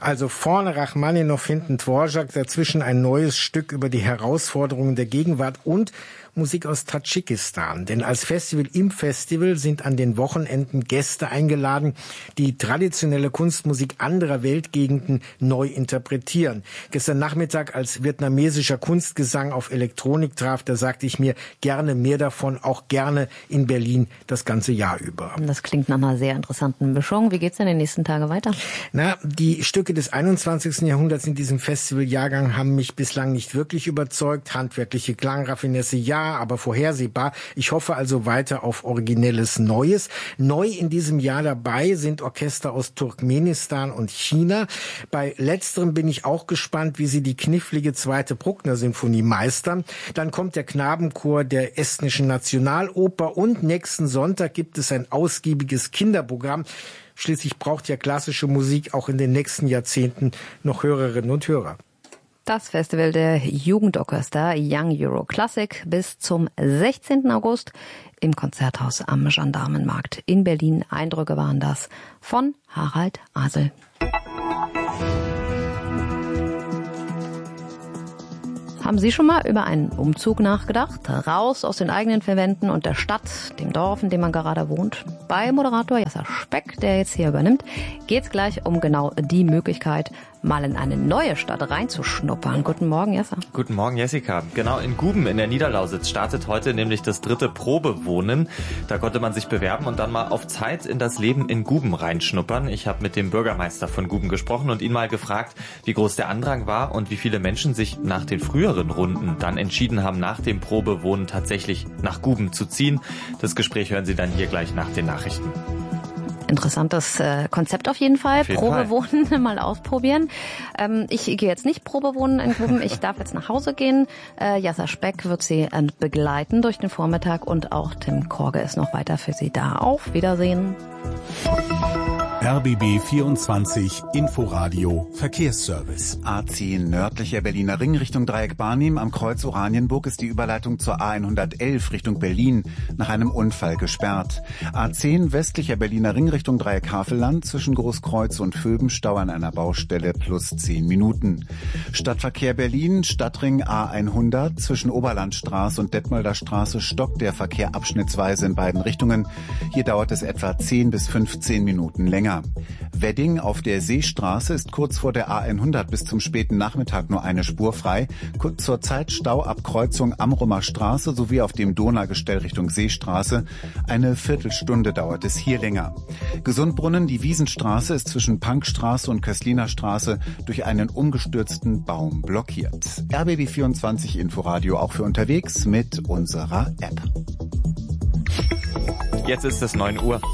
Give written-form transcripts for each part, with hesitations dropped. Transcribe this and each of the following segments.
Also vorne Rachmaninow, hinten Dvorak, dazwischen ein neues Stück über die Herausforderungen der Gegenwart und Musik aus Tadschikistan. Denn als Festival im Festival sind an den Wochenenden Gäste eingeladen, die traditionelle Kunstmusik anderer Weltgegenden neu interpretieren. Gestern Nachmittag, als vietnamesischer Kunstgesang auf Elektronik traf, da sagte ich mir, gerne mehr davon, auch gerne in Berlin das ganze Jahr über. Das klingt nach einer sehr interessanten Mischung. Wie geht's denn in den nächsten Tagen weiter? Die Stücke des 21. Jahrhunderts in diesem Festivaljahrgang haben mich bislang nicht wirklich überzeugt. Handwerkliche Klangraffinesse ja, aber vorhersehbar. Ich hoffe also weiter auf originelles Neues. Neu in diesem Jahr dabei sind Orchester aus Turkmenistan und China. Bei letzterem bin ich auch gespannt, wie sie die knifflige zweite Bruckner-Sinfonie meistern. Dann kommt der Knabenchor der Estnischen Nationaloper und nächsten Sonntag gibt es ein ausgiebiges Kinderprogramm. Schließlich braucht ja klassische Musik auch in den nächsten Jahrzehnten noch Hörerinnen und Hörer. Das Festival der Jugendorchester Young Euro Classic bis zum 16. August im Konzerthaus am Gendarmenmarkt in Berlin. Eindrücke waren das von Harald Asel. Haben Sie schon mal über einen Umzug nachgedacht? Raus aus den eigenen vier Wänden und der Stadt, dem Dorf, in dem man gerade wohnt? Bei Moderator Jasser Speck, der jetzt hier übernimmt, geht's gleich um genau die Möglichkeit, mal in eine neue Stadt reinzuschnuppern. Guten Morgen, Jasser. Guten Morgen, Jessica. Genau, in Guben in der Niederlausitz startet heute nämlich das 3. Probewohnen. Da konnte man sich bewerben und dann mal auf Zeit in das Leben in Guben reinschnuppern. Ich habe mit dem Bürgermeister von Guben gesprochen und ihn mal gefragt, wie groß der Andrang war und wie viele Menschen sich nach den früheren Runden dann entschieden haben, nach dem Probewohnen tatsächlich nach Guben zu ziehen. Das Gespräch hören Sie dann hier gleich nach den Nachrichten. Interessantes Konzept auf jeden Fall. Probewohnen mal ausprobieren. Ich gehe jetzt nicht Probewohnen in Guben. Ich darf jetzt nach Hause gehen. Jasser Speck wird Sie begleiten durch den Vormittag und auch Tim Korge ist noch weiter für Sie da. Auf Wiedersehen. RBB 24 Inforadio Verkehrsservice. A10 nördlicher Berliner Ring Richtung Dreieck Barnim. Am Kreuz Oranienburg ist die Überleitung zur A111 Richtung Berlin nach einem Unfall gesperrt. A10 westlicher Berliner Ring Richtung Dreieck Havelland zwischen Großkreuz und Vöbenstau an einer Baustelle plus 10 Minuten. Stadtverkehr Berlin, Stadtring A100 zwischen Oberlandstraße und Detmolder Straße stockt der Verkehr abschnittsweise in beiden Richtungen. Hier dauert es etwa 10 bis 15 Minuten länger. Wedding auf der Seestraße ist kurz vor der A100 bis zum späten Nachmittag nur eine Spur frei. Zurzeit Stau ab Kreuzung Amrumer Straße sowie auf dem Donaugestell Richtung Seestraße. Eine Viertelstunde dauert es hier länger. Gesundbrunnen, die Wiesenstraße ist zwischen Pankstraße und Kössliner Straße durch einen umgestürzten Baum blockiert. RBB 24 Inforadio auch für unterwegs mit unserer App. Jetzt ist es 9 Uhr.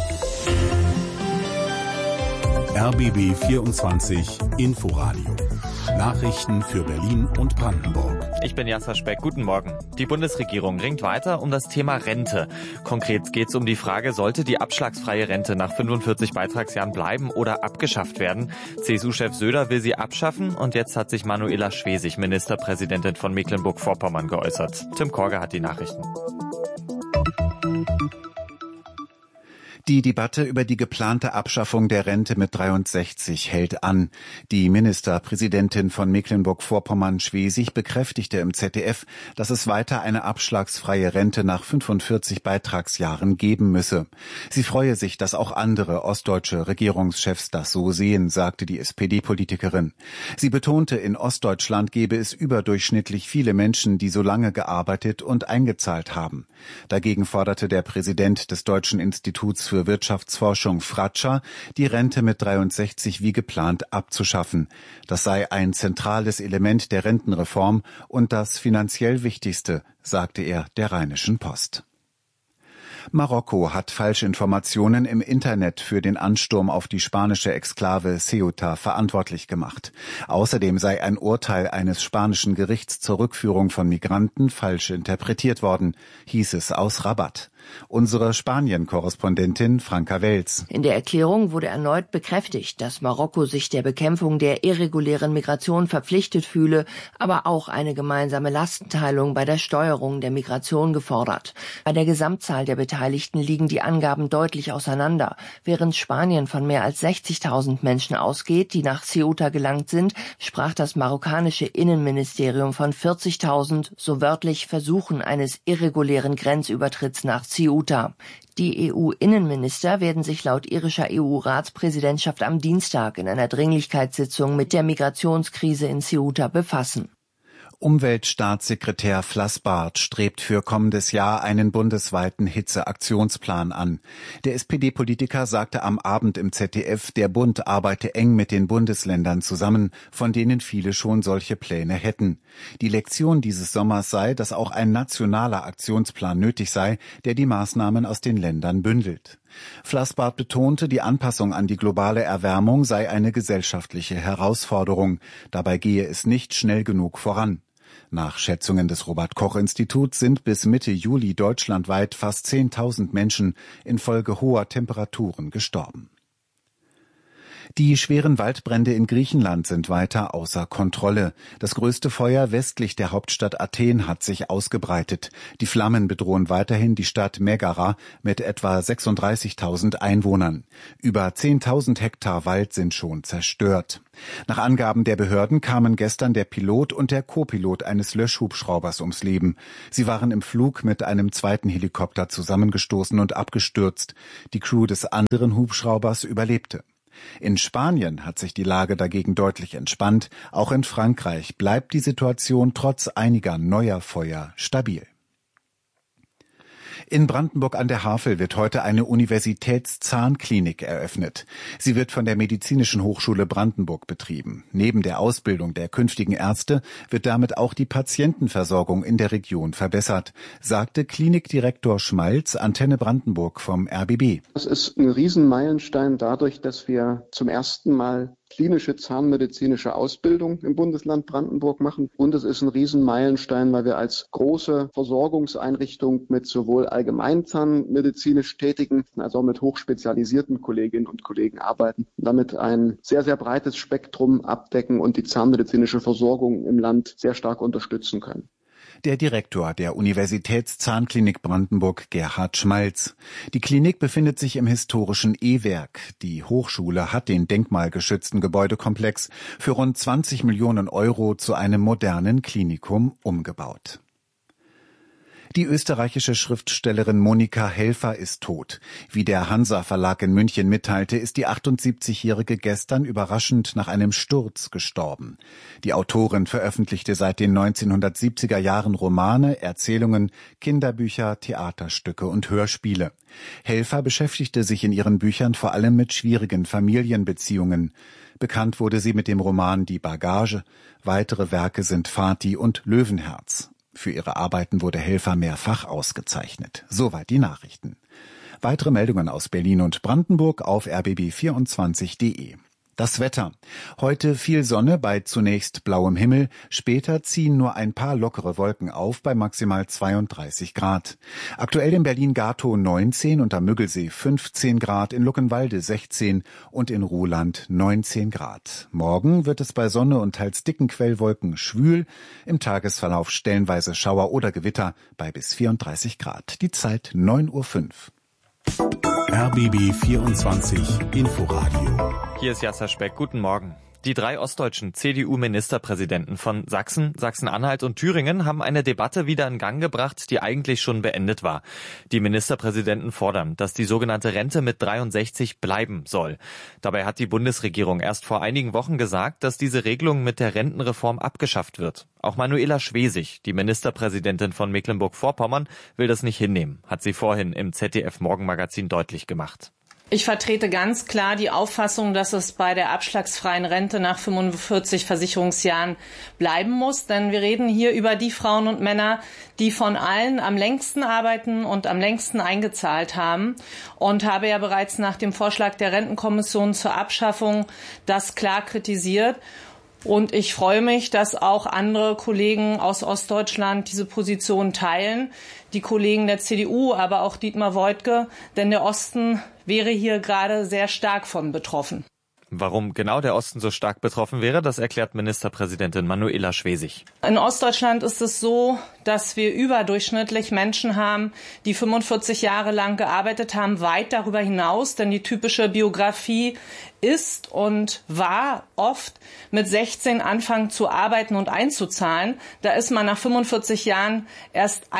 RBB 24 Inforadio. Nachrichten für Berlin und Brandenburg. Ich bin Jasser Speck. Guten Morgen. Die Bundesregierung ringt weiter um das Thema Rente. Konkret geht es um die Frage, sollte die abschlagsfreie Rente nach 45 Beitragsjahren bleiben oder abgeschafft werden? CSU-Chef Söder will sie abschaffen und jetzt hat sich Manuela Schwesig, Ministerpräsidentin von Mecklenburg-Vorpommern, geäußert. Tim Korge hat die Nachrichten. Die Debatte über die geplante Abschaffung der Rente mit 63 hält an. Die Ministerpräsidentin von Mecklenburg-Vorpommern Schwesig bekräftigte im ZDF, dass es weiter eine abschlagsfreie Rente nach 45 Beitragsjahren geben müsse. Sie freue sich, dass auch andere ostdeutsche Regierungschefs das so sehen, sagte die SPD-Politikerin. Sie betonte, in Ostdeutschland gebe es überdurchschnittlich viele Menschen, die so lange gearbeitet und eingezahlt haben. Dagegen forderte der Präsident des Deutschen Instituts für Wirtschaftsforschung Fratscher, die Rente mit 63 wie geplant abzuschaffen. Das sei ein zentrales Element der Rentenreform und das finanziell wichtigste, sagte er der Rheinischen Post. Marokko hat Falschinformationen im Internet für den Ansturm auf die spanische Exklave Ceuta verantwortlich gemacht. Außerdem sei ein Urteil eines spanischen Gerichts zur Rückführung von Migranten falsch interpretiert worden, hieß es aus Rabat. Unsere Spanien-Korrespondentin Franka Wels. In der Erklärung wurde erneut bekräftigt, dass Marokko sich der Bekämpfung der irregulären Migration verpflichtet fühle, aber auch eine gemeinsame Lastenteilung bei der Steuerung der Migration gefordert. Bei der Gesamtzahl der Beteiligten liegen die Angaben deutlich auseinander. Während Spanien von mehr als 60.000 Menschen ausgeht, die nach Ceuta gelangt sind, sprach das marokkanische Innenministerium von 40.000, so wörtlich Versuchen eines irregulären Grenzübertritts nach Ceuta. Die EU-Innenminister werden sich laut irischer EU-Ratspräsidentschaft am Dienstag in einer Dringlichkeitssitzung mit der Migrationskrise in Ceuta befassen. Umweltstaatssekretär Flassbart strebt für kommendes Jahr einen bundesweiten Hitzeaktionsplan an. Der SPD-Politiker sagte am Abend im ZDF, der Bund arbeite eng mit den Bundesländern zusammen, von denen viele schon solche Pläne hätten. Die Lektion dieses Sommers sei, dass auch ein nationaler Aktionsplan nötig sei, der die Maßnahmen aus den Ländern bündelt. Flassbart betonte, die Anpassung an die globale Erwärmung sei eine gesellschaftliche Herausforderung. Dabei gehe es nicht schnell genug voran. Nach Schätzungen des Robert-Koch-Instituts sind bis Mitte Juli deutschlandweit fast 10.000 Menschen infolge hoher Temperaturen gestorben. Die schweren Waldbrände in Griechenland sind weiter außer Kontrolle. Das größte Feuer westlich der Hauptstadt Athen hat sich ausgebreitet. Die Flammen bedrohen weiterhin die Stadt Megara mit etwa 36.000 Einwohnern. Über 10.000 Hektar Wald sind schon zerstört. Nach Angaben der Behörden kamen gestern der Pilot und der Co-Pilot eines Löschhubschraubers ums Leben. Sie waren im Flug mit einem zweiten Helikopter zusammengestoßen und abgestürzt. Die Crew des anderen Hubschraubers überlebte. In Spanien hat sich die Lage dagegen deutlich entspannt. Auch in Frankreich bleibt die Situation trotz einiger neuer Feuer stabil. In Brandenburg an der Havel wird heute eine Universitätszahnklinik eröffnet. Sie wird von der Medizinischen Hochschule Brandenburg betrieben. Neben der Ausbildung der künftigen Ärzte wird damit auch die Patientenversorgung in der Region verbessert, sagte Klinikdirektor Schmalz, Antenne Brandenburg vom RBB. Das ist ein Riesenmeilenstein dadurch, dass wir zum ersten Mal klinische zahnmedizinische Ausbildung im Bundesland Brandenburg machen. Und es ist ein Riesenmeilenstein, weil wir als große Versorgungseinrichtung mit sowohl allgemeinzahnmedizinisch tätigen als auch mit hochspezialisierten Kolleginnen und Kollegen arbeiten. Damit ein sehr, sehr breites Spektrum abdecken und die zahnmedizinische Versorgung im Land sehr stark unterstützen können. Der Direktor der Universitätszahnklinik Brandenburg, Gerhard Schmalz. Die Klinik befindet sich im historischen E-Werk. Die Hochschule hat den denkmalgeschützten Gebäudekomplex für rund 20 Millionen Euro zu einem modernen Klinikum umgebaut. Die österreichische Schriftstellerin Monika Helfer ist tot. Wie der Hansa Verlag in München mitteilte, ist die 78-Jährige gestern überraschend nach einem Sturz gestorben. Die Autorin veröffentlichte seit den 1970er Jahren Romane, Erzählungen, Kinderbücher, Theaterstücke und Hörspiele. Helfer beschäftigte sich in ihren Büchern vor allem mit schwierigen Familienbeziehungen. Bekannt wurde sie mit dem Roman Die Bagage. Weitere Werke sind Vati und Löwenherz. Für ihre Arbeiten wurde Helfer mehrfach ausgezeichnet. Soweit die Nachrichten. Weitere Meldungen aus Berlin und Brandenburg auf rbb24.de. Das Wetter. Heute viel Sonne bei zunächst blauem Himmel. Später ziehen nur ein paar lockere Wolken auf bei maximal 32 Grad. Aktuell in Berlin-Gatow 19 und am Müggelsee 15 Grad, in Luckenwalde 16 und in Ruhland 19 Grad. Morgen wird es bei Sonne und teils dicken Quellwolken schwül. Im Tagesverlauf stellenweise Schauer oder Gewitter bei bis 34 Grad. Die Zeit 9:05 Uhr. RBB 24 Inforadio. Hier ist Jasser Speck. Guten Morgen. Die 3 ostdeutschen CDU-Ministerpräsidenten von Sachsen, Sachsen-Anhalt und Thüringen haben eine Debatte wieder in Gang gebracht, die eigentlich schon beendet war. Die Ministerpräsidenten fordern, dass die sogenannte Rente mit 63 bleiben soll. Dabei hat die Bundesregierung erst vor einigen Wochen gesagt, dass diese Regelung mit der Rentenreform abgeschafft wird. Auch Manuela Schwesig, die Ministerpräsidentin von Mecklenburg-Vorpommern, will das nicht hinnehmen, hat sie vorhin im ZDF-Morgenmagazin deutlich gemacht. Ich vertrete ganz klar die Auffassung, dass es bei der abschlagsfreien Rente nach 45 Versicherungsjahren bleiben muss. Denn wir reden hier über die Frauen und Männer, die von allen am längsten arbeiten und am längsten eingezahlt haben. Und habe ja bereits nach dem Vorschlag der Rentenkommission zur Abschaffung das klar kritisiert. Und ich freue mich, dass auch andere Kollegen aus Ostdeutschland diese Position teilen. Die Kollegen der CDU, aber auch Dietmar Woidke, denn der Osten wäre hier gerade sehr stark von betroffen. Warum genau der Osten so stark betroffen wäre, das erklärt Ministerpräsidentin Manuela Schwesig. In Ostdeutschland ist es so, dass wir überdurchschnittlich Menschen haben, die 45 Jahre lang gearbeitet haben, weit darüber hinaus, denn die typische Biografie ist und war oft mit 16 anfangen zu arbeiten und einzuzahlen. Da ist man nach 45 Jahren erst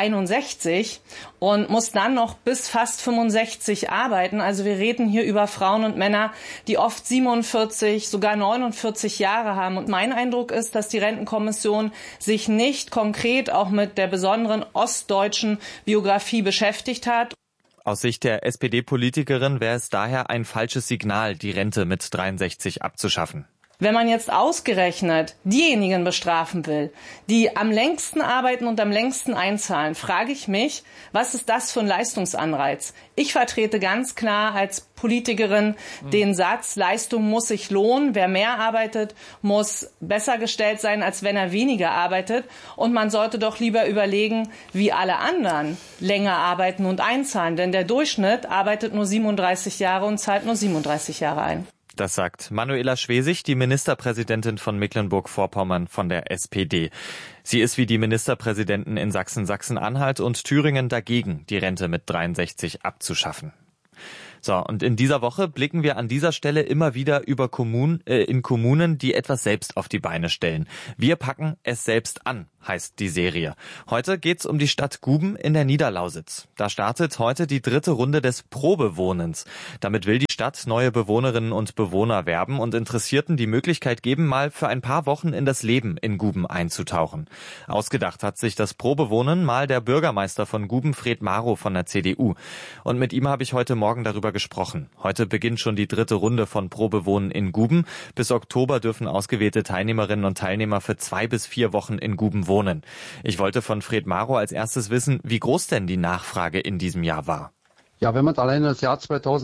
61 und muss dann noch bis fast 65 arbeiten. Also wir reden hier über Frauen und Männer, die oft 47, sogar 49 Jahre haben. Und mein Eindruck ist, dass die Rentenkommission sich nicht konkret auch mit der besonderen ostdeutschen Biografie beschäftigt hat. Aus Sicht der SPD-Politikerin wäre es daher ein falsches Signal, die Rente mit 63 abzuschaffen. Wenn man jetzt ausgerechnet diejenigen bestrafen will, die am längsten arbeiten und am längsten einzahlen, frage ich mich, was ist das für ein Leistungsanreiz? Ich vertrete ganz klar als Politikerin den Satz, Leistung muss sich lohnen. Wer mehr arbeitet, muss besser gestellt sein, als wenn er weniger arbeitet. Und man sollte doch lieber überlegen, wie alle anderen länger arbeiten und einzahlen. Denn der Durchschnitt arbeitet nur 37 Jahre und zahlt nur 37 Jahre ein. Das sagt Manuela Schwesig, die Ministerpräsidentin von Mecklenburg-Vorpommern von der SPD. Sie ist wie die Ministerpräsidenten in Sachsen, Sachsen-Anhalt und Thüringen dagegen, die Rente mit 63 abzuschaffen. So, und in dieser Woche blicken wir an dieser Stelle immer wieder über in Kommunen, die etwas selbst auf die Beine stellen. Wir packen es selbst an, heißt die Serie. Heute geht's um die Stadt Guben in der Niederlausitz. Da startet heute die 3. Runde des Probewohnens. Damit will die Stadt neue Bewohnerinnen und Bewohner werben und Interessierten die Möglichkeit geben, mal für ein paar Wochen in das Leben in Guben einzutauchen. Ausgedacht hat sich das Probewohnen mal der Bürgermeister von Guben, Fred Marow von der CDU. Und mit ihm habe ich heute Morgen darüber gesprochen. Heute beginnt schon die 3. Runde von Probewohnen in Guben. Bis Oktober dürfen ausgewählte Teilnehmerinnen und Teilnehmer für 2 bis 4 Wochen in Guben wohnen. Ich wollte von Fred Marow als erstes wissen, wie groß denn die Nachfrage in diesem Jahr war. Ja, wenn man alleine das Jahr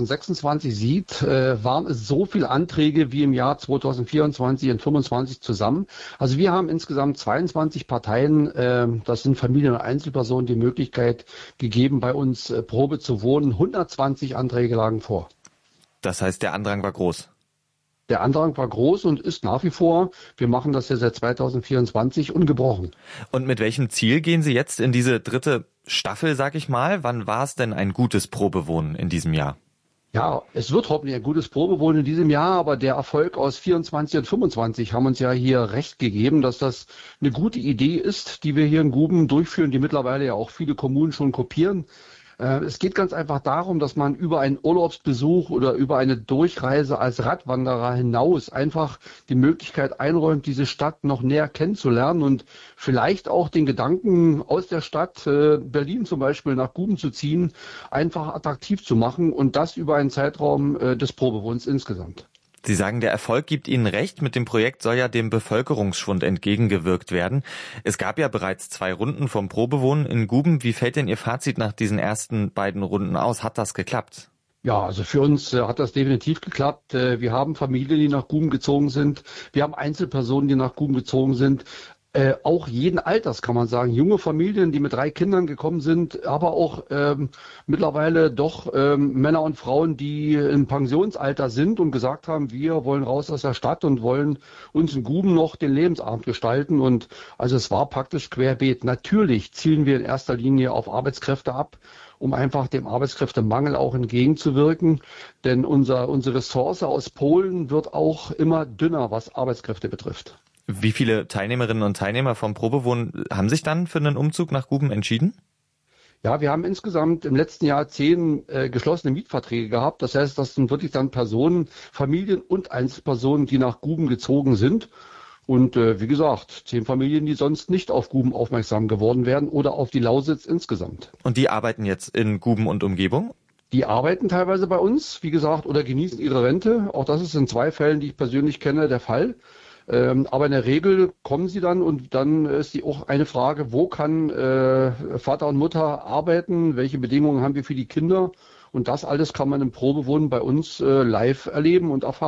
2026 sieht, waren es so viele Anträge wie im Jahr 2024 und 2025 zusammen. Also wir haben insgesamt 22 Parteien, das sind Familien und Einzelpersonen, die Möglichkeit gegeben, bei uns Probe zu wohnen. 120 Anträge lagen vor. Das heißt, der Andrang war groß? Der Andrang war groß und ist nach wie vor. Wir machen das ja seit 2024 ungebrochen. Und mit welchem Ziel gehen Sie jetzt in diese 3. Staffel, sag ich mal? Wann war es denn ein gutes Probewohnen in diesem Jahr? Ja, es wird hoffentlich ein gutes Probewohnen in diesem Jahr, aber der Erfolg aus 24 und 25 haben uns ja hier recht gegeben, dass das eine gute Idee ist, die wir hier in Guben durchführen, die mittlerweile ja auch viele Kommunen schon kopieren. Es geht ganz einfach darum, dass man über einen Urlaubsbesuch oder über eine Durchreise als Radwanderer hinaus einfach die Möglichkeit einräumt, diese Stadt noch näher kennenzulernen und vielleicht auch den Gedanken aus der Stadt Berlin zum Beispiel nach Guben zu ziehen, einfach attraktiv zu machen und das über einen Zeitraum des Probewohnens insgesamt. Sie sagen, der Erfolg gibt Ihnen recht. Mit dem Projekt soll ja dem Bevölkerungsschwund entgegengewirkt werden. Es gab ja bereits 2 Runden vom Probewohnen in Guben. Wie fällt denn Ihr Fazit nach diesen ersten beiden Runden aus? Hat das geklappt? Ja, also für uns hat das definitiv geklappt. Wir haben Familien, die nach Guben gezogen sind. Wir haben Einzelpersonen, die nach Guben gezogen sind. Auch jeden Alters kann man sagen, junge Familien, die mit 3 Kindern gekommen sind, aber auch mittlerweile doch Männer und Frauen, die im Pensionsalter sind und gesagt haben, wir wollen raus aus der Stadt und wollen uns in Guben noch den Lebensabend gestalten. Und also es war praktisch querbeet. Natürlich zielen wir in erster Linie auf Arbeitskräfte ab, um einfach dem Arbeitskräftemangel auch entgegenzuwirken. Denn unsere Ressource aus Polen wird auch immer dünner, was Arbeitskräfte betrifft. Wie viele Teilnehmerinnen und Teilnehmer vom Probewohnen haben sich dann für einen Umzug nach Guben entschieden? Ja, wir haben insgesamt im letzten Jahr 10 geschlossene Mietverträge gehabt. Das heißt, das sind wirklich dann Personen, Familien und Einzelpersonen, die nach Guben gezogen sind. Und wie gesagt, 10 Familien, die sonst nicht auf Guben aufmerksam geworden wären oder auf die Lausitz insgesamt. Und die arbeiten jetzt in Guben und Umgebung? Die arbeiten teilweise bei uns, wie gesagt, oder genießen ihre Rente. Auch das ist in 2 Fällen, die ich persönlich kenne, der Fall. Aber in der Regel kommen sie dann und dann ist die auch eine Frage, wo kann Vater und Mutter arbeiten, welche Bedingungen haben wir für die Kinder und das alles kann man im Probewohnen bei uns live erleben und erfahren.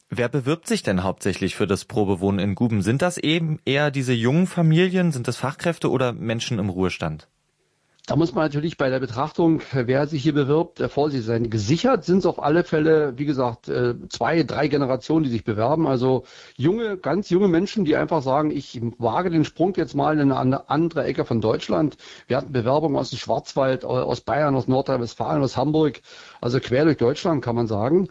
Wer bewirbt sich denn hauptsächlich für das Probewohnen in Guben? Sind das eben eher diese jungen Familien, sind das Fachkräfte oder Menschen im Ruhestand? Da muss man natürlich bei der Betrachtung, wer sich hier bewirbt, vorsichtig sein. Gesichert sind es auf alle Fälle, wie gesagt, 2, 3 Generationen, die sich bewerben. Also ganz junge Menschen, die einfach sagen, ich wage den Sprung jetzt mal in eine andere Ecke von Deutschland. Wir hatten Bewerbungen aus dem Schwarzwald, aus Bayern, aus Nordrhein-Westfalen, aus Hamburg, also quer durch Deutschland, kann man sagen.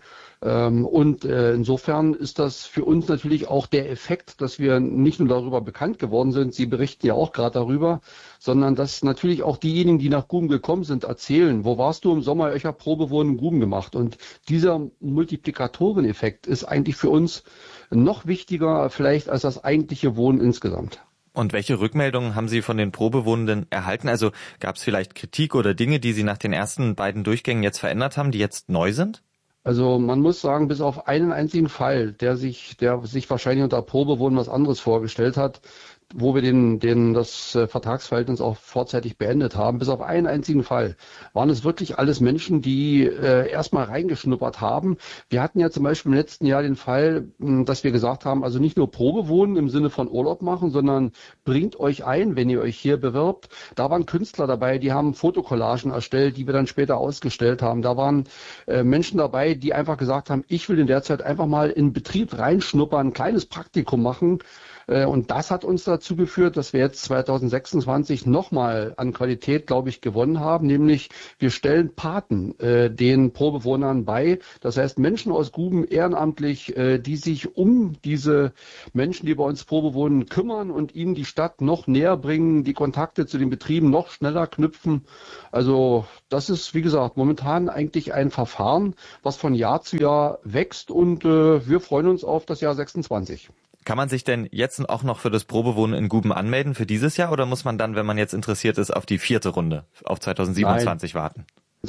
Und insofern ist das für uns natürlich auch der Effekt, dass wir nicht nur darüber bekannt geworden sind, Sie berichten ja auch gerade darüber, sondern dass natürlich auch diejenigen, die nach Guben gekommen sind, erzählen, wo warst du im Sommer, ich habe Probewohnen in Guben gemacht. Und dieser Multiplikatoreneffekt ist eigentlich für uns noch wichtiger vielleicht als das eigentliche Wohnen insgesamt. Und welche Rückmeldungen haben Sie von den Probewohnenden erhalten? Also gab es vielleicht Kritik oder Dinge, die Sie nach den ersten beiden Durchgängen jetzt verändert haben, die jetzt neu sind? Also man muss sagen, bis auf einen einzigen Fall, der sich wahrscheinlich unter Probewohnen was anderes vorgestellt hat, wo wir das Vertragsverhältnis auch vorzeitig beendet haben, bis auf einen einzigen Fall, waren es wirklich alles Menschen, die erstmal reingeschnuppert haben. Wir hatten ja zum Beispiel im letzten Jahr den Fall, dass wir gesagt haben, also nicht nur Probewohnen im Sinne von Urlaub machen, sondern bringt euch ein, wenn ihr euch hier bewirbt. Da waren Künstler dabei, die haben Fotokollagen erstellt, die wir dann später ausgestellt haben. Da waren Menschen dabei, die einfach gesagt haben, ich will in der Zeit einfach mal in Betrieb reinschnuppern, ein kleines Praktikum machen. Und das hat uns dazu geführt, dass wir jetzt 2026 nochmal an Qualität, glaube ich, gewonnen haben. Nämlich wir stellen Paten den Probewohnern bei. Das heißt Menschen aus Guben ehrenamtlich, die sich um diese Menschen, die bei uns Probewohnen, kümmern und ihnen die Stadt noch näher bringen, die Kontakte zu den Betrieben noch schneller knüpfen. Also das ist, wie gesagt, momentan eigentlich ein Verfahren, was von Jahr zu Jahr wächst und wir freuen uns auf das Jahr 26. Kann man sich denn jetzt auch noch für das Probewohnen in Guben anmelden für dieses Jahr oder muss man dann, wenn man jetzt interessiert ist, auf die 4. Runde, auf 2027 warten?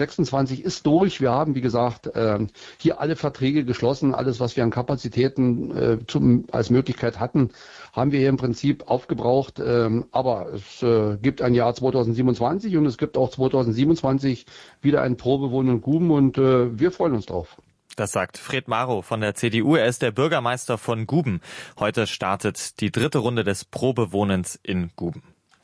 26 ist durch. Wir haben, wie gesagt, hier alle Verträge geschlossen. Alles, was wir an Kapazitäten als Möglichkeit hatten, haben wir hier im Prinzip aufgebraucht. Aber es gibt ein Jahr 2027 und es gibt auch 2027 wieder ein Probewohnen in Guben und wir freuen uns drauf. Das sagt Fred Marow von der CDU. Er ist der Bürgermeister von Guben. Heute startet die 3. Runde des Probewohnens in Guben.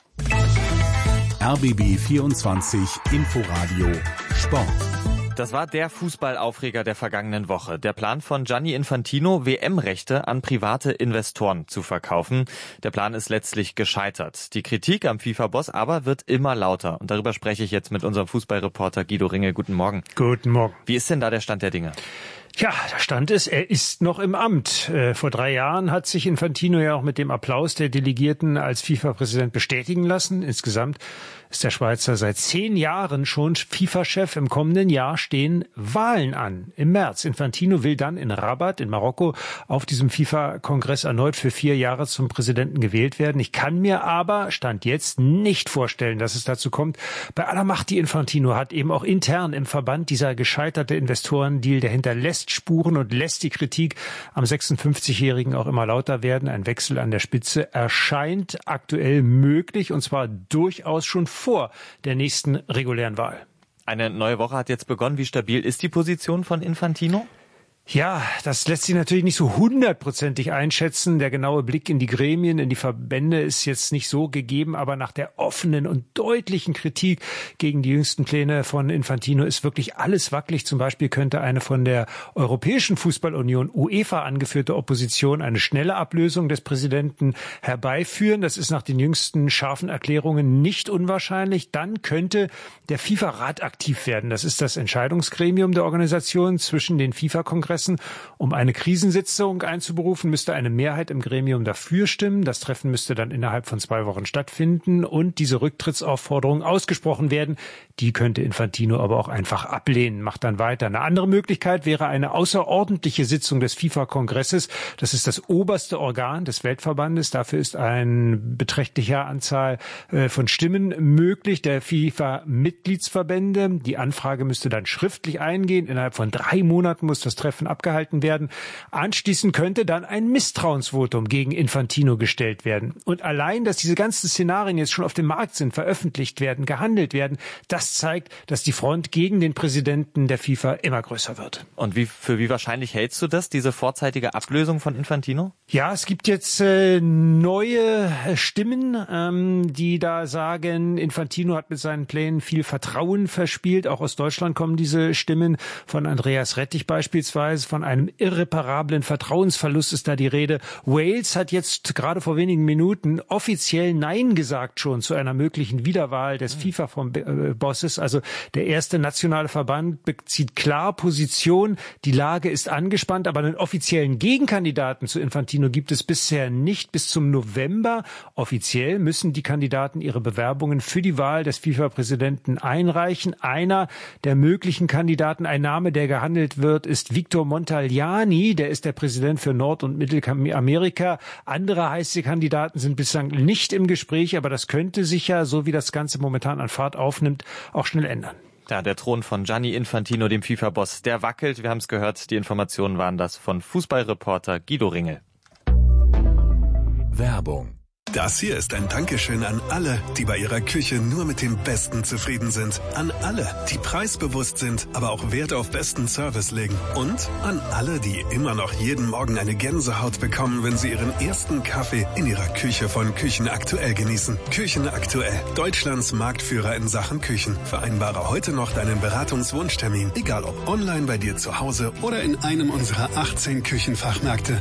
RBB 24 Inforadio Sport. Das war der Fußballaufreger der vergangenen Woche. Der Plan von Gianni Infantino, WM-Rechte an private Investoren zu verkaufen. Der Plan ist letztlich gescheitert. Die Kritik am FIFA-Boss aber wird immer lauter. Und darüber spreche ich jetzt mit unserem Fußballreporter Guido Ringel. Guten Morgen. Guten Morgen. Wie ist denn da der Stand der Dinge? Ja, der Stand ist, er ist noch im Amt. Vor 3 Jahren hat sich Infantino ja auch mit dem Applaus der Delegierten als FIFA-Präsident bestätigen lassen. Insgesamt ist der Schweizer seit 10 Jahren schon FIFA-Chef. Im kommenden Jahr stehen Wahlen an. Im März. Infantino will dann in Rabat in Marokko auf diesem FIFA-Kongress erneut für 4 Jahre zum Präsidenten gewählt werden. Ich kann mir aber, Stand jetzt, nicht vorstellen, dass es dazu kommt. Bei aller Macht, die Infantino hat, eben auch intern im Verband, dieser gescheiterte Investorendeal, der hinterlässt Spuren und lässt die Kritik am 56-Jährigen auch immer lauter werden. Ein Wechsel an der Spitze erscheint aktuell möglich und zwar durchaus schon vor der nächsten regulären Wahl. Eine neue Woche hat jetzt begonnen. Wie stabil ist die Position von Infantino? Ja, das lässt sich natürlich nicht so 100%ig einschätzen. Der genaue Blick in die Gremien, in die Verbände ist jetzt nicht so gegeben, aber nach der offenen und deutlichen Kritik gegen die jüngsten Pläne von Infantino ist wirklich alles wackelig. Zum Beispiel könnte eine von der Europäischen Fußballunion UEFA angeführte Opposition eine schnelle Ablösung des Präsidenten herbeiführen. Das ist nach den jüngsten scharfen Erklärungen nicht unwahrscheinlich. Dann könnte der FIFA-Rat aktiv werden. Das ist das Entscheidungsgremium der Organisation zwischen den FIFA-Kongressen. Um eine Krisensitzung einzuberufen, müsste eine Mehrheit im Gremium dafür stimmen. Das Treffen müsste dann innerhalb von 2 Wochen stattfinden und diese Rücktrittsaufforderung ausgesprochen werden. Die könnte Infantino aber auch einfach ablehnen, macht dann weiter. Eine andere Möglichkeit wäre eine außerordentliche Sitzung des FIFA-Kongresses. Das ist das oberste Organ des Weltverbandes. Dafür ist eine beträchtliche Anzahl von Stimmen möglich, der FIFA-Mitgliedsverbände. Die Anfrage müsste dann schriftlich eingehen. Innerhalb von 3 Monaten muss das Treffen davon abgehalten werden. Anschließend könnte dann ein Misstrauensvotum gegen Infantino gestellt werden. Und allein, dass diese ganzen Szenarien jetzt schon auf dem Markt sind, veröffentlicht werden, gehandelt werden, das zeigt, dass die Front gegen den Präsidenten der FIFA immer größer wird. Und für wie wahrscheinlich hältst du das, diese vorzeitige Ablösung von Infantino? Ja, es gibt jetzt neue Stimmen, die da sagen, Infantino hat mit seinen Plänen viel Vertrauen verspielt. Auch aus Deutschland kommen diese Stimmen, von Andreas Rettich beispielsweise. Von einem irreparablen Vertrauensverlust ist da die Rede. Wales hat jetzt gerade vor wenigen Minuten offiziell Nein gesagt schon zu einer möglichen Wiederwahl des FIFA-Bosses. Also der erste nationale Verband bezieht klar Position. Die Lage ist angespannt, aber einen offiziellen Gegenkandidaten zu Infantino gibt es bisher nicht. Bis zum November offiziell müssen die Kandidaten ihre Bewerbungen für die Wahl des FIFA-Präsidenten einreichen. Einer der möglichen Kandidaten, ein Name, der gehandelt wird, ist Victor Montagliani. Der ist der Präsident für Nord- und Mittelamerika. Andere heiße Kandidaten sind bislang nicht im Gespräch, aber das könnte sich ja, so wie das Ganze momentan an Fahrt aufnimmt, auch schnell ändern. Ja, der Thron von Gianni Infantino, dem FIFA-Boss, der wackelt. Wir haben es gehört, die Informationen waren das von Fußballreporter Guido Ringel. Werbung. Das hier ist ein Dankeschön an alle, die bei ihrer Küche nur mit dem Besten zufrieden sind. An alle, die preisbewusst sind, aber auch Wert auf besten Service legen. Und an alle, die immer noch jeden Morgen eine Gänsehaut bekommen, wenn sie ihren ersten Kaffee in ihrer Küche von Küchen Aktuell genießen. Küchen Aktuell, Deutschlands Marktführer in Sachen Küchen. Vereinbare heute noch deinen Beratungswunschtermin, egal ob online bei dir zu Hause oder in einem unserer 18 Küchenfachmärkte.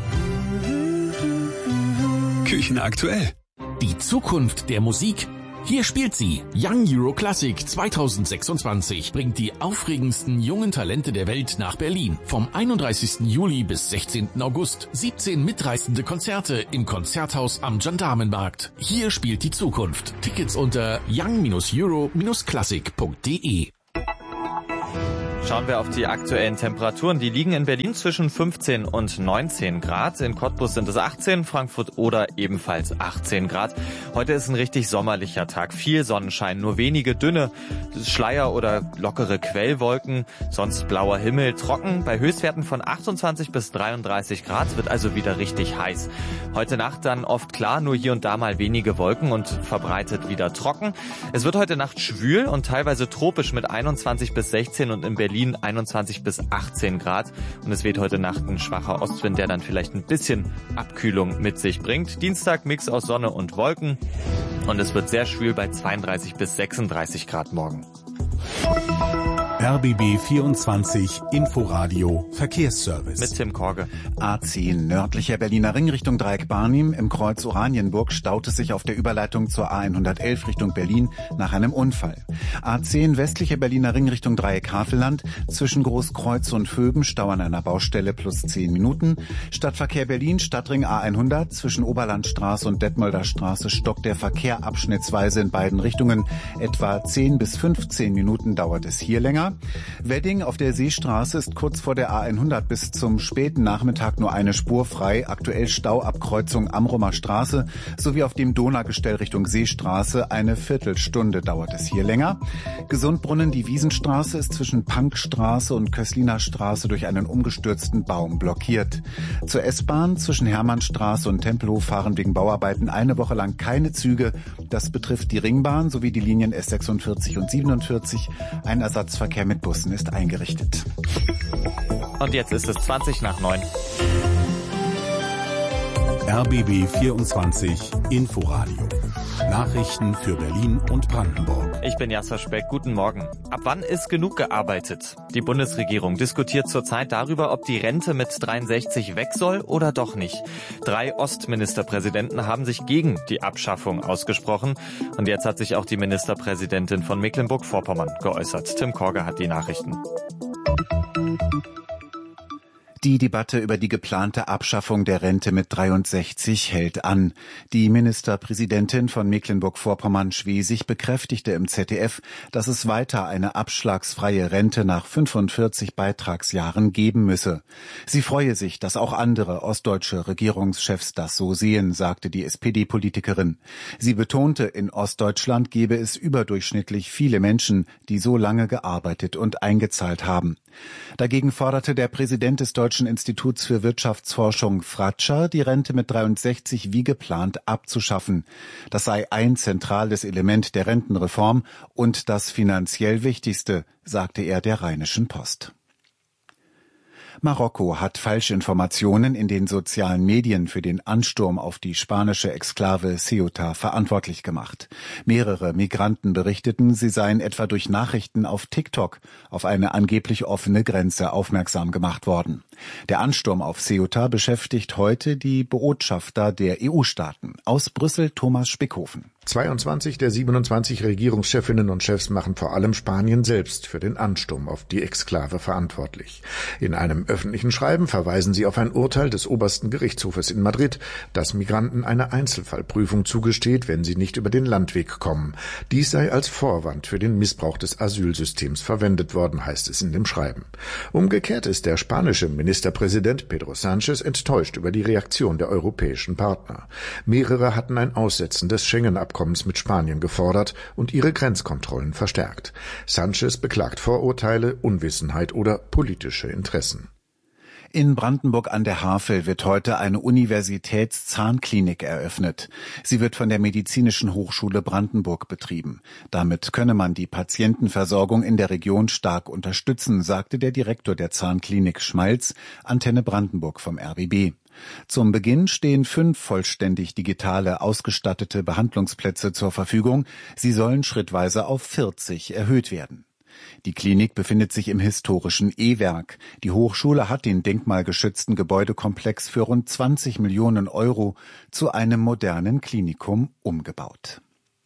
Küchen Aktuell. Die Zukunft der Musik. Hier spielt sie. Young Euro Classic 2026 bringt die aufregendsten jungen Talente der Welt nach Berlin. Vom 31. Juli bis 16. August. 17 mitreißende Konzerte im Konzerthaus am Gendarmenmarkt. Hier spielt die Zukunft. Tickets unter young-euro-classic.de. Schauen wir auf die aktuellen Temperaturen. Die liegen in Berlin zwischen 15 und 19 Grad. In Cottbus sind es 18, Frankfurt oder ebenfalls 18 Grad. Heute ist ein richtig sommerlicher Tag. Viel Sonnenschein, nur wenige dünne Schleier oder lockere Quellwolken. Sonst blauer Himmel, trocken bei Höchstwerten von 28 bis 33 Grad. Wird also wieder richtig heiß. Heute Nacht dann oft klar, nur hier und da mal wenige Wolken und verbreitet wieder trocken. Es wird heute Nacht schwül und teilweise tropisch mit 21 bis 16 und in Berlin 21 bis 18 Grad. Und es weht heute Nacht ein schwacher Ostwind, der dann vielleicht ein bisschen Abkühlung mit sich bringt. Dienstag Mix aus Sonne und Wolken. Und es wird sehr schwül bei 32 bis 36 Grad morgen. RBB 24 Inforadio Verkehrsservice. Mit Tim Korge. A10 nördlicher Berliner Ring Richtung Dreieck Barnim. Im Kreuz Oranienburg staut es sich auf der Überleitung zur A111 Richtung Berlin nach einem Unfall. A10 westlicher Berliner Ring Richtung Dreieck Havelland. Zwischen Großkreuz und Vöben Stau an einer Baustelle plus 10 Minuten. Stadtverkehr Berlin, Stadtring A100. Zwischen Oberlandstraße und Detmolder Straße stockt der Verkehr abschnittsweise in beiden Richtungen. Etwa 10 bis 15 Minuten dauert es hier länger. Wedding auf der Seestraße ist kurz vor der A100 bis zum späten Nachmittag nur eine Spur frei. Aktuell Stau ab Kreuzung Amrumer Straße sowie auf dem Donaugestell Richtung Seestraße. Eine Viertelstunde dauert es hier länger. Gesundbrunnen, die Wiesenstraße ist zwischen Pankstraße und Kösliner Straße durch einen umgestürzten Baum blockiert. Zur S-Bahn zwischen Hermannstraße und Tempelhof fahren wegen Bauarbeiten eine Woche lang keine Züge. Das betrifft die Ringbahn sowie die Linien S46 und 47. Ein Ersatzverkehr mit Bussen ist eingerichtet. Und jetzt ist es 20 nach 9. RBB 24 Inforadio. Nachrichten für Berlin und Brandenburg. Ich bin Jasper Speck. Guten Morgen. Ab wann ist genug gearbeitet? Die Bundesregierung diskutiert zurzeit darüber, ob die Rente mit 63 weg soll oder doch nicht. 3 Ostministerpräsidenten haben sich gegen die Abschaffung ausgesprochen. Und jetzt hat sich auch die Ministerpräsidentin von Mecklenburg-Vorpommern geäußert. Tim Korge hat die Nachrichten. Die Debatte über die geplante Abschaffung der Rente mit 63 hält an. Die Ministerpräsidentin von Mecklenburg-Vorpommern-Schwesig bekräftigte im ZDF, dass es weiter eine abschlagsfreie Rente nach 45 Beitragsjahren geben müsse. Sie freue sich, dass auch andere ostdeutsche Regierungschefs das so sehen, sagte die SPD-Politikerin. Sie betonte, in Ostdeutschland gebe es überdurchschnittlich viele Menschen, die so lange gearbeitet und eingezahlt haben. Dagegen forderte der Präsident des Deutschen Deutschen Instituts für Wirtschaftsforschung Fratscher, die Rente mit 63 wie geplant abzuschaffen. Das sei ein zentrales Element der Rentenreform und das finanziell wichtigste, sagte er der Rheinischen Post. Marokko hat Falschinformationen in den sozialen Medien für den Ansturm auf die spanische Exklave Ceuta verantwortlich gemacht. Mehrere Migranten berichteten, sie seien etwa durch Nachrichten auf TikTok auf eine angeblich offene Grenze aufmerksam gemacht worden. Der Ansturm auf Ceuta beschäftigt heute die Botschafter der EU-Staaten. Aus Brüssel Thomas Spickhofen. 22 der 27 Regierungschefinnen und Chefs machen vor allem Spanien selbst für den Ansturm auf die Exklave verantwortlich. In einem öffentlichen Schreiben verweisen sie auf ein Urteil des obersten Gerichtshofes in Madrid, das Migranten eine Einzelfallprüfung zugesteht, wenn sie nicht über den Landweg kommen. Dies sei als Vorwand für den Missbrauch des Asylsystems verwendet worden, heißt es in dem Schreiben. Umgekehrt ist der spanische Ministerpräsident Pedro Sánchez enttäuscht über die Reaktion der europäischen Partner. Mehrere hatten ein Aussetzen des Schengen-Abkommens mit Spanien gefordert und ihre Grenzkontrollen verstärkt. Sánchez beklagt Vorurteile, Unwissenheit oder politische Interessen. In Brandenburg an der Havel wird heute eine Universitätszahnklinik eröffnet. Sie wird von der Medizinischen Hochschule Brandenburg betrieben. Damit könne man die Patientenversorgung in der Region stark unterstützen, sagte der Direktor der Zahnklinik Schmalz, Antenne Brandenburg vom RBB. Zum Beginn stehen 5 vollständig digitale ausgestattete Behandlungsplätze zur Verfügung. Sie sollen schrittweise auf 40 erhöht werden. Die Klinik befindet sich im historischen E-Werk. Die Hochschule hat den denkmalgeschützten Gebäudekomplex für rund 20 Millionen Euro zu einem modernen Klinikum umgebaut.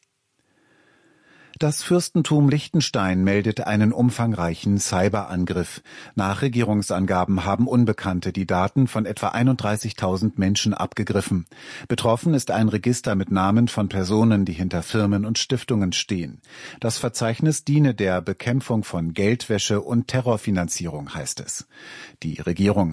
Das Fürstentum Liechtenstein meldet einen umfangreichen Cyberangriff. Nach Regierungsangaben haben Unbekannte die Daten von etwa 31.000 Menschen abgegriffen. Betroffen ist ein Register mit Namen von Personen, die hinter Firmen und Stiftungen stehen. Das Verzeichnis diene der Bekämpfung von Geldwäsche und Terrorfinanzierung, heißt es. Die Regierung